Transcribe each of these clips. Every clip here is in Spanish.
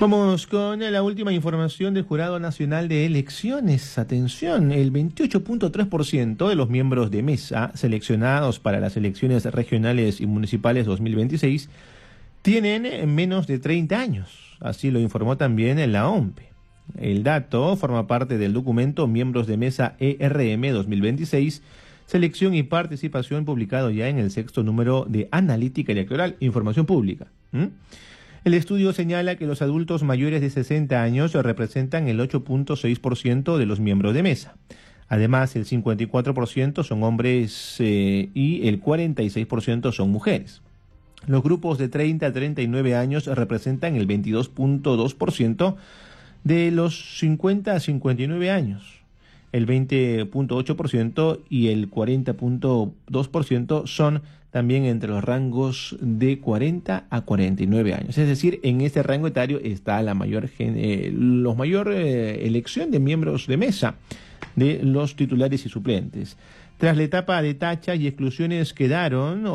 Vamos con la última información del Jurado Nacional de Elecciones. Atención, el 28.3% de los miembros de mesa seleccionados para las elecciones regionales y municipales 2026 tienen menos de 30 años. Así lo informó también la OMPE. El dato forma parte del documento Miembros de Mesa ERM 2026, Selección y Participación, publicado ya en el 6º número de Analítica Electoral, Información Pública. El estudio señala que los adultos mayores de 60 años representan el 8.6% de los miembros de mesa. Además, el 54% son hombres y el 46% son mujeres. Los grupos de 30 a 39 años representan el 22.2% de los 50 a 59 años. El 20.8% y el 40.2% son también entre los rangos de 40 a 49 años. Es decir, en este rango etario está la mayor elección de miembros de mesa de los titulares y suplentes. Tras la etapa de tachas y exclusiones quedaron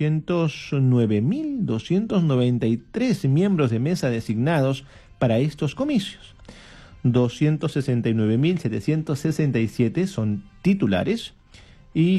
809.293 miembros de mesa designados para estos comicios. 269.767 son titulares y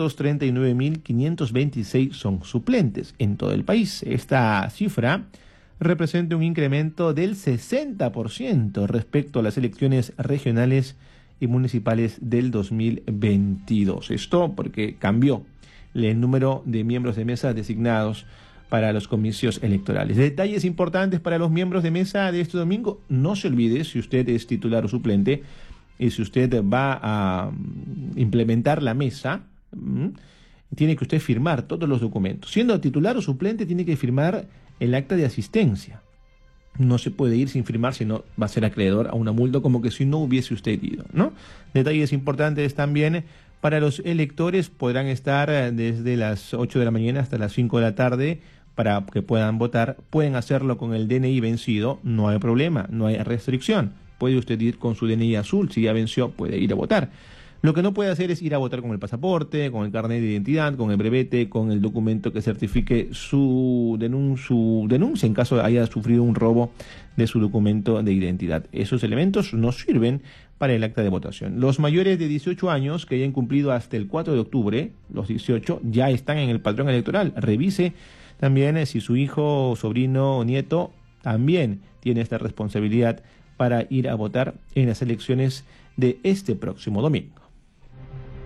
539.526 son suplentes en todo el país. Esta cifra representa un incremento del 60% respecto a las elecciones regionales y municipales del 2022. Esto porque cambió el número de miembros de mesa designados para los comicios electorales. Detalles importantes para los miembros de mesa de este domingo. No se olvide, si usted es titular o suplente y si usted va a implementar la mesa, tiene que usted firmar todos los documentos. Siendo titular o suplente, tiene que firmar el acta de asistencia. No se puede ir sin firmar, sino va a ser acreedor a una multa, como que si no hubiese usted ido, ¿no? Detalles importantes también para los electores: podrán estar desde las 8 de la mañana hasta las 5 de la tarde para que puedan votar. Pueden hacerlo con el DNI vencido, no hay problema, no hay restricción. Puede usted ir con su DNI azul, si ya venció, puede ir a votar. Lo que no puede hacer es ir a votar con el pasaporte, con el carnet de identidad, con el brevete, con el documento que certifique su denuncia en caso haya sufrido un robo de su documento de identidad. Esos elementos no sirven para el acta de votación. Los mayores de 18 años que hayan cumplido hasta el 4 de octubre, los 18, ya están en el padrón electoral. Revise también si su hijo, sobrino o nieto también tiene esta responsabilidad para ir a votar en las elecciones de este próximo domingo.